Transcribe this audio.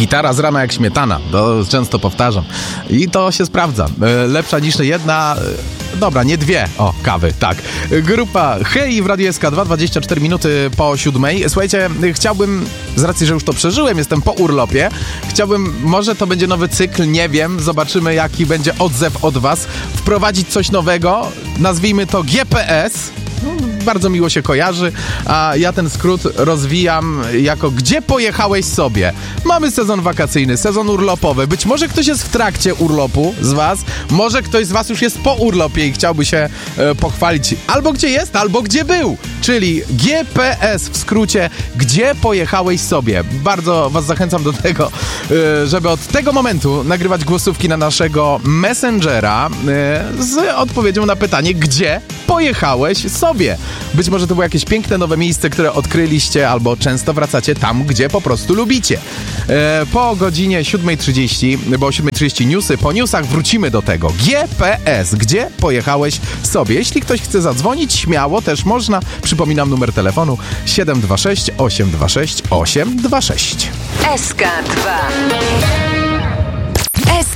Gitara z rana jak śmietana, to często powtarzam. I to się sprawdza. Lepsza niż jedna, dobra, nie dwie. O, kawy, tak. Grupa Hej w Radiu SK2, 24 minuty po 7. Słuchajcie, chciałbym, z racji, że już to przeżyłem, jestem po urlopie, może to będzie nowy cykl, nie wiem, zobaczymy jaki będzie odzew od was, wprowadzić coś nowego, nazwijmy to GPS. Bardzo miło się kojarzy, a ja ten skrót rozwijam jako gdzie pojechałeś sobie. Mamy sezon wakacyjny, sezon urlopowy. Być może ktoś jest w trakcie urlopu z was, może ktoś z was już jest po urlopie i chciałby się pochwalić albo gdzie jest, albo gdzie był. Czyli GPS w skrócie, gdzie pojechałeś sobie. Bardzo was zachęcam do tego, żeby od tego momentu nagrywać głosówki na naszego Messengera z odpowiedzią na pytanie, gdzie pojechałeś sobie. Być może to było jakieś piękne nowe miejsce, które odkryliście, albo często wracacie tam, gdzie po prostu lubicie. Po godzinie 7:30, bo o 7:30 newsy, po newsach wrócimy do tego. GPS, gdzie pojechałeś sobie. Jeśli ktoś chce zadzwonić, śmiało też można. Przypominam numer telefonu 726 826 826. SK2